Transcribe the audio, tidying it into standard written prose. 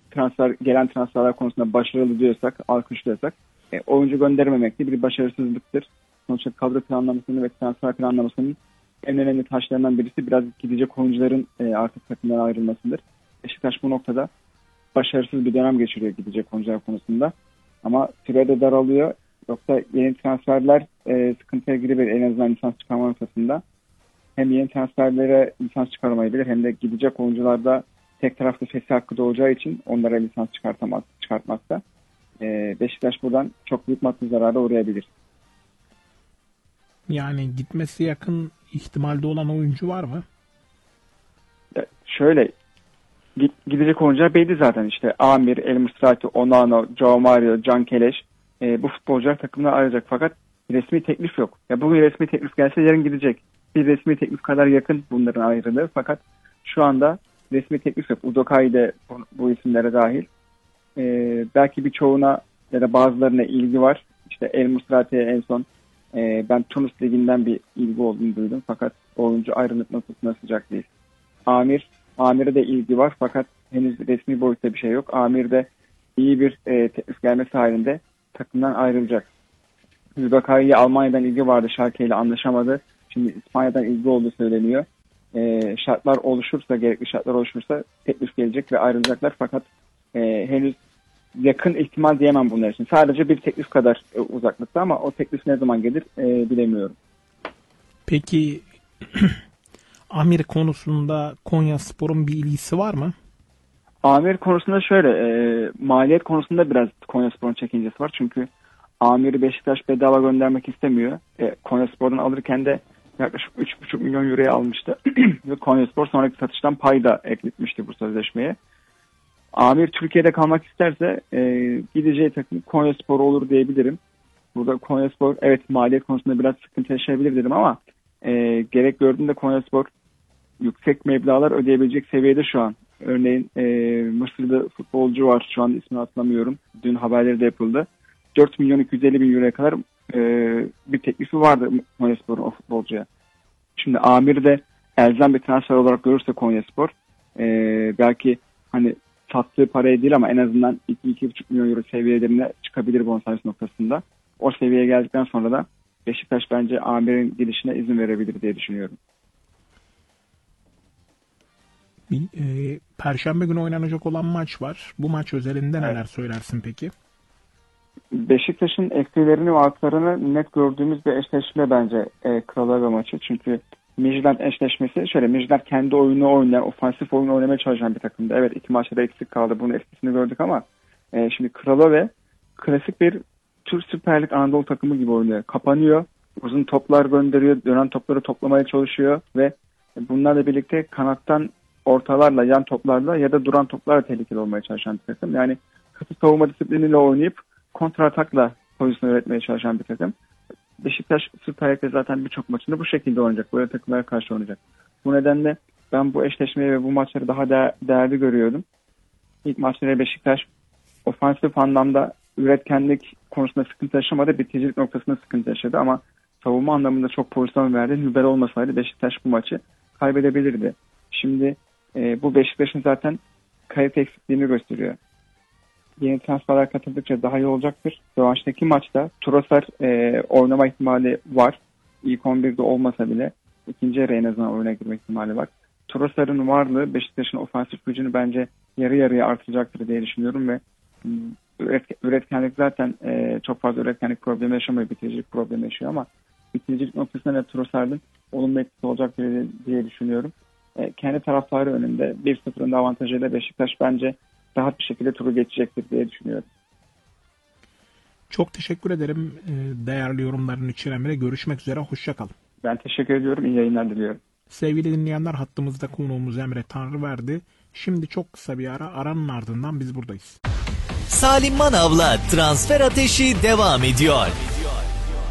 gelen transferler konusunda başarılı diyorsak, alkışlıyorsak oyuncu göndermemek de bir başarısızlıktır. Sonuçta kadro planlamasının ve transfer planlamasının en önemli taşlarından birisi biraz gidecek oyuncuların artık takımdan ayrılmasıdır. Beşiktaş bu noktada başarısız bir dönem geçiriyor gidecek oyuncular konusunda. Ama süre de daralıyor. Yoksa yeni transferler sıkıntıya girebilir en azından lisans çıkarma noktasında. Hem yeni transferlere lisans çıkarmayabilir hem de gidecek oyuncularda tek taraflı fesih hakkı doğacağı için onlara lisans çıkartmazsa Beşiktaş buradan çok büyük maddi zarara uğrayabilir. Yani gitmesi yakın ihtimalde olan oyuncu var mı? Şöyle gidecek oyuncular belli zaten işte Amir, El Musrati, Onana, Joao Mario, Can Keleş bu futbolcular takımdan ayrılacak fakat resmi teklif yok. Ya bugün resmi teklif gelse yarın gidecek. Bir resmi teklif kadar yakın bunların ayrılığı fakat şu anda resmi teklif yok. Udokai de bu isimlere dahil. Belki birçoğuna ya da bazılarına ilgi var. İşte El Musrati'ye en son ben Tunus Ligi'nden bir ilgi olduğunu duydum fakat oyuncu ayrılık noktasına sıcak değil. Amir'e de ilgi var fakat henüz resmi boyutta bir şey yok. Amir de iyi bir teklif gelmesi halinde takımdan ayrılacak. Udokai'ye Almanya'dan ilgi vardı. Schalke ile anlaşamadı. Şimdi İspanya'dan ilgi olduğu söyleniyor. Gerekli şartlar oluşursa teklif gelecek ve ayrılacaklar fakat henüz yakın ihtimal diyemem bunlar için. Sadece bir teklif kadar uzaklıkta ama o teklif ne zaman gelir bilemiyorum. Peki Amir konusunda Konyaspor'un bir ilgisi var mı? Amir konusunda şöyle maliyet konusunda biraz Konyaspor'un çekincesi var. Çünkü Amir'i Beşiktaş bedava göndermek istemiyor. Konyaspor'dan alırken de yaklaşık 3,5 milyon euroya almıştı. Ve Konyaspor sonraki satıştan pay da ekletmişti bu sözleşmeye. Amir Türkiye'de kalmak isterse gideceği takım Konyaspor olur diyebilirim. Burada Konyaspor evet maliyet konusunda biraz sıkıntı yaşayabilir dedim ama gerek gördüğümde Konyaspor yüksek meblağlar ödeyebilecek seviyede şu an. Örneğin Mısır'da futbolcu var. Şu an ismini hatırlamıyorum. Dün haberleri de yapıldı. 4 milyon 250 bin euroya kadar bir teklifi vardı Konyaspor'un o futbolcuya. Şimdi Amir de elzem bir transfer olarak görürse Konyaspor belki hani sattığı paraya değil ama en azından 2-2,5 milyon euro seviyelerine çıkabilir bonservis noktasında. O seviyeye geldikten sonra da Beşiktaş bence Amir'in gidişine izin verebilir diye düşünüyorum. Perşembe günü oynanacak olan maç var. Bu maç özelinde neler söylersin peki? Beşiktaş'ın eksilerini ve artılarını net gördüğümüz bir eşleşme bence Kralova maçı. Çünkü Midtjylland eşleşmesi şöyle, Midtjylland kendi oyunu oynayan, ofansif oyunu oynamaya çalışan bir takımdı. Evet 2 maçta da eksik kaldı. Bunun etkisini gördük ama şimdi Kralova klasik bir Türk Süper Lig Anadolu takımı gibi oynuyor. Kapanıyor, uzun toplar gönderiyor, dönen topları toplamaya çalışıyor ve bunlarla birlikte kanattan ortalarla, yan toplarla ya da duran toplarla tehlikeli olmaya çalışan bir takım. Yani katı savunma disipliniyle oynayıp kontra atakla pozisyon üretmeye çalışan bir takım. Beşiktaş Süper Lig'de zaten birçok maçında bu şekilde oynayacak. Böyle takımlara karşı oynayacak. Bu nedenle ben bu eşleşmeyi ve bu maçları daha değerli görüyordum. İlk maçlarda Beşiktaş ofansif anlamda üretkenlik konusunda sıkıntı yaşamadı. Bitiricilik noktasında sıkıntı yaşadı ama savunma anlamında çok pozisyon verdi. Nübel olmasaydı Beşiktaş bu maçı kaybedebilirdi. Şimdi bu Beşiktaş'ın zaten kalite eksikliğini gösteriyor. Yeni transferler katıldıkça daha iyi olacaktır. Rövanştaki maçta Trossard oynama ihtimali var. İlk 11'de olmasa bile ikinci yarı en azından oyuna girme ihtimali var. Trossard'ın varlığı Beşiktaş'ın ofansif gücünü bence yarı yarıya artıracaktır diye düşünüyorum ve üretkenlik zaten çok fazla üretkenlik problemi yaşamıyor. Bitiricilik problemi yaşıyor ama bitiricilik noktasında da Trossard'ın olumlu etkisi olacaktır diye düşünüyorum. Kendi taraftarı önünde 1-0'ın avantajıyla Beşiktaş bence rahat bir şekilde turu geçecektir diye düşünüyorum. Çok teşekkür ederim değerli yorumların için Emre. Görüşmek üzere. Hoşça kal. Ben teşekkür ediyorum. İyi yayınlar diliyorum. Sevgili dinleyenler, hattımızda konuğumuz Emre Tanrıverdi. Şimdi çok kısa bir aranın ardından biz buradayız. Salim Manav'la Transfer Ateşi devam ediyor.